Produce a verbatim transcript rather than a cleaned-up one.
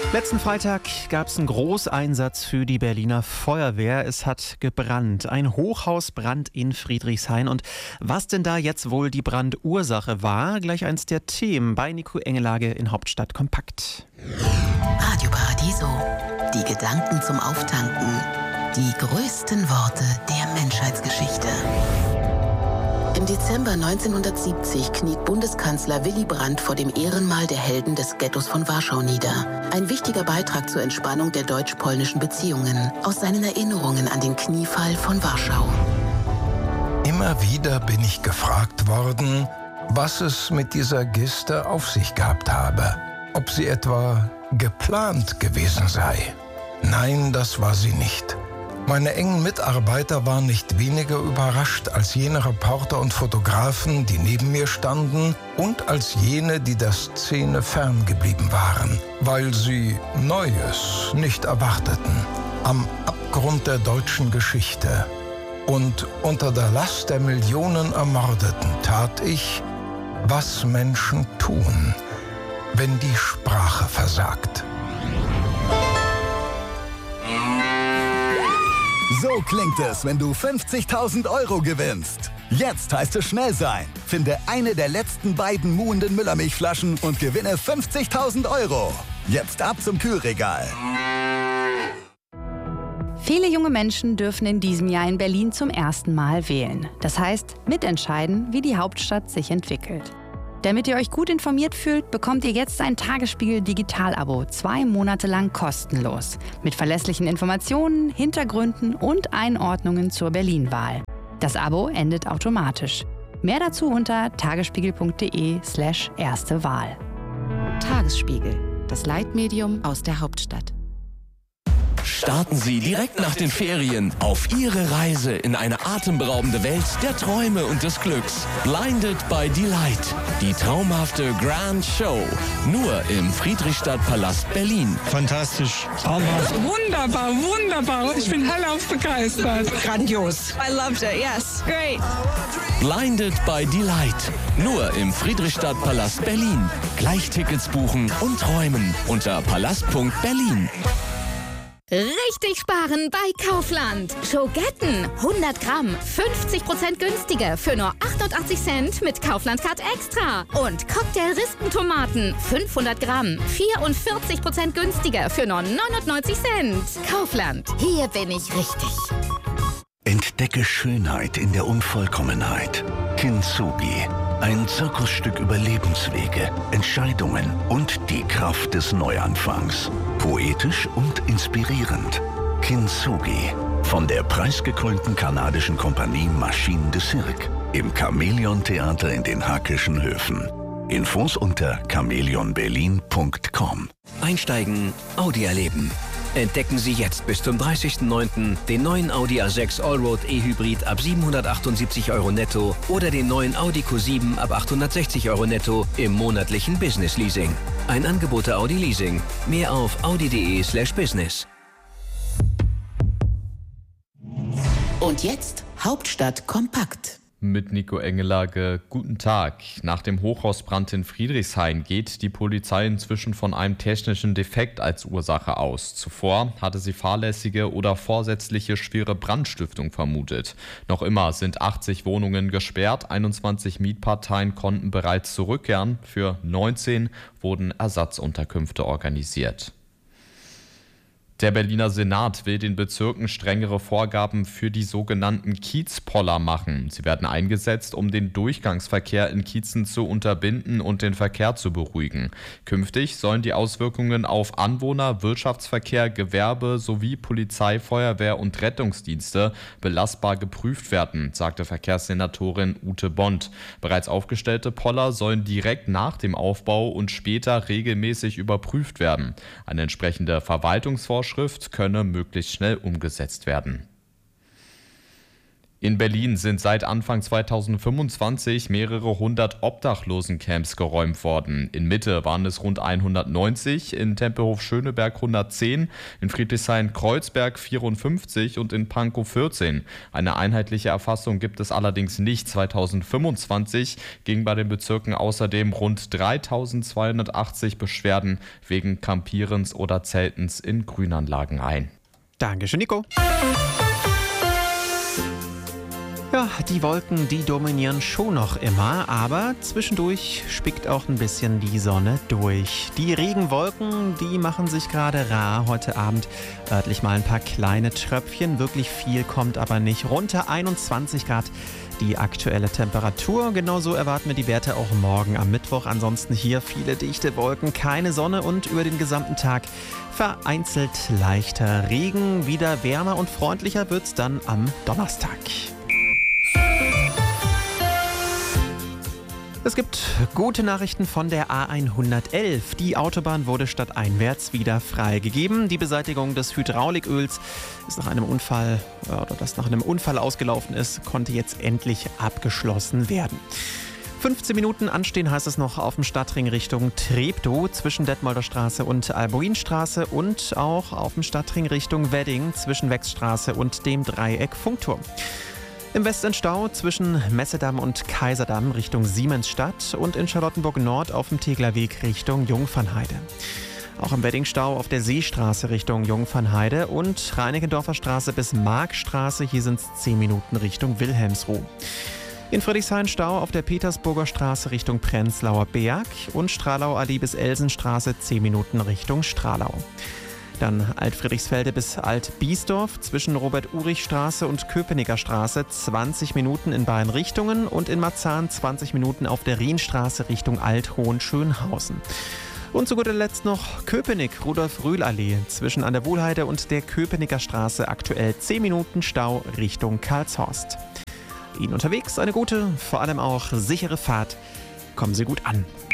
Letzten Freitag gab es einen Großeinsatz für die Berliner Feuerwehr. Es hat gebrannt. Ein Hochhausbrand in Friedrichshain. Und was denn da jetzt wohl die Brandursache war, gleich eins der Themen bei Nico Engelage in Hauptstadt kompakt. Radio Paradiso. Die Gedanken zum Auftanken. Die größten Worte der Menschheitsgeschichte. Im Dezember neunzehnhundertsiebzig kniet Bundeskanzler Willy Brandt vor dem Ehrenmal der Helden des Ghettos von Warschau nieder. Ein wichtiger Beitrag zur Entspannung der deutsch-polnischen Beziehungen aus seinen Erinnerungen an den Kniefall von Warschau. Immer wieder bin ich gefragt worden, was es mit dieser Geste auf sich gehabt habe. Ob sie etwa geplant gewesen sei. Nein, das war sie nicht. Meine engen Mitarbeiter waren nicht weniger überrascht als jene Reporter und Fotografen, die neben mir standen, und als jene, die der Szene ferngeblieben waren, weil sie Neues nicht erwarteten. Am Abgrund der deutschen Geschichte und unter der Last der Millionen Ermordeten tat ich, was Menschen tun, wenn die Sprache versagt. So klingt es, wenn du fünfzigtausend Euro gewinnst. Jetzt heißt es schnell sein. Finde eine der letzten beiden muhenden Müllermilchflaschen und gewinne fünfzigtausend Euro. Jetzt ab zum Kühlregal. Viele junge Menschen dürfen in diesem Jahr in Berlin zum ersten Mal wählen. Das heißt, mitentscheiden, wie die Hauptstadt sich entwickelt. Damit ihr euch gut informiert fühlt, bekommt ihr jetzt ein Tagesspiegel Digital-Abo, zwei Monate lang kostenlos. Mit verlässlichen Informationen, Hintergründen und Einordnungen zur Berlin-Wahl. Das Abo endet automatisch. Mehr dazu unter tagesspiegel.de slash erste Wahl. Tagesspiegel, das Leitmedium aus der Hauptstadt. Starten Sie direkt nach den Ferien auf Ihre Reise in eine atemberaubende Welt der Träume und des Glücks. Blinded by Delight. Die traumhafte Grand Show. Nur im Friedrichstadtpalast Berlin. Fantastisch. Traumhaft. Wunderbar, wunderbar. Ich bin hellauf begeistert. Grandios. I loved it, yes. Great. Blinded by Delight. Nur im Friedrichstadtpalast Berlin. Gleich Tickets buchen und träumen unter palast punkt berlin. Richtig sparen bei Kaufland. Schogetten, hundert Gramm, fünfzig Prozent günstiger für nur achtundachtzig Cent mit Kaufland Card Extra. Und Cocktail-Rispentomaten, fünfhundert Gramm, vierundvierzig Prozent günstiger für nur neunundneunzig Cent. Kaufland, hier bin ich richtig. Entdecke Schönheit in der Unvollkommenheit. Kintsugi. Ein Zirkusstück über Lebenswege, Entscheidungen und die Kraft des Neuanfangs. Poetisch und inspirierend. Kintsugi. Von der preisgekrönten kanadischen Kompanie Machine de Cirque. Im Chamäleon-Theater in den Hackischen Höfen. Infos unter chameleon berlin punkt com. Einsteigen, Audi erleben. Entdecken Sie jetzt bis zum dreißigsten neunten den neuen Audi A sechs Allroad E-Hybrid ab siebenhundertachtundsiebzig Euro netto oder den neuen Audi Q sieben ab achthundertsechzig Euro netto im monatlichen Business Leasing. Ein Angebot der Audi Leasing. Mehr auf audi.de slash business. Und jetzt Hauptstadt kompakt. Mit Nico Engelage, guten Tag. Nach dem Hochhausbrand in Friedrichshain geht die Polizei inzwischen von einem technischen Defekt als Ursache aus. Zuvor hatte sie fahrlässige oder vorsätzliche schwere Brandstiftung vermutet. Noch immer sind achtzig Wohnungen gesperrt, einundzwanzig Mietparteien konnten bereits zurückkehren, für neunzehn wurden Ersatzunterkünfte organisiert. Der Berliner Senat will den Bezirken strengere Vorgaben für die sogenannten Kiezpoller machen. Sie werden eingesetzt, um den Durchgangsverkehr in Kiezen zu unterbinden und den Verkehr zu beruhigen. Künftig sollen die Auswirkungen auf Anwohner, Wirtschaftsverkehr, Gewerbe sowie Polizei, Feuerwehr und Rettungsdienste belastbar geprüft werden, sagte Verkehrssenatorin Ute Bond. Bereits aufgestellte Poller sollen direkt nach dem Aufbau und später regelmäßig überprüft werden. Eine entsprechende Verwaltungsvorschrift könne möglichst schnell umgesetzt werden. In Berlin sind seit Anfang zweitausendfünfundzwanzig mehrere hundert Obdachlosencamps geräumt worden. In Mitte waren es rund hundertneunzig, in Tempelhof-Schöneberg hundertzehn, in Friedrichshain-Kreuzberg vierundfünfzig und in Pankow vierzehn. Eine einheitliche Erfassung gibt es allerdings nicht. zweitausendfünfundzwanzig gingen bei den Bezirken außerdem rund dreitausendzweihundertachtzig Beschwerden wegen Kampierens oder Zeltens in Grünanlagen ein. Dankeschön, Nico. Ja, die Wolken, die dominieren schon noch immer, aber zwischendurch spickt auch ein bisschen die Sonne durch. Die Regenwolken, die machen sich gerade rar. Heute Abend örtlich mal ein paar kleine Tröpfchen. Wirklich viel kommt aber nicht. Runter einundzwanzig Grad die aktuelle Temperatur. Genauso erwarten wir die Werte auch morgen am Mittwoch. Ansonsten hier viele dichte Wolken, keine Sonne und über den gesamten Tag vereinzelt leichter Regen. Wieder wärmer und freundlicher wird's dann am Donnerstag. Es gibt gute Nachrichten von der A hundertelf. Die Autobahn wurde stadteinwärts wieder freigegeben. Die Beseitigung des Hydrauliköls ist nach einem Unfall, oder das nach einem Unfall ausgelaufen ist, konnte jetzt endlich abgeschlossen werden. fünfzehn Minuten anstehen heißt es noch auf dem Stadtring Richtung Treptow zwischen Detmolder Straße und Albuinstraße und auch auf dem Stadtring Richtung Wedding zwischen Wechsstraße und dem Dreieck Funkturm. Im Westendstau zwischen Messedamm und Kaiserdamm Richtung Siemensstadt und in Charlottenburg-Nord auf dem Teglerweg Richtung Jungfernheide. Auch im Weddingstau auf der Seestraße Richtung Jungfernheide und Reinickendorfer Straße bis Markstraße, hier sind es zehn Minuten Richtung Wilhelmsruh. In Friedrichshain Stau auf der Petersburger Straße Richtung Prenzlauer Berg und Stralau Allee bis Elsenstraße zehn Minuten Richtung Stralau. Dann Altfriedrichsfelde bis Alt-Biesdorf zwischen Robert-Urich-Straße und Köpenicker Straße zwanzig Minuten in beiden Richtungen und in Marzahn zwanzig Minuten auf der Rienstraße Richtung Alt-Hohenschönhausen. Und zu guter Letzt noch Köpenick, Rudolf-Rühl-Allee zwischen an der Wohlheide und der Köpenicker Straße aktuell zehn Minuten Stau Richtung Karlshorst. Ihnen unterwegs eine gute, vor allem auch sichere Fahrt. Kommen Sie gut an.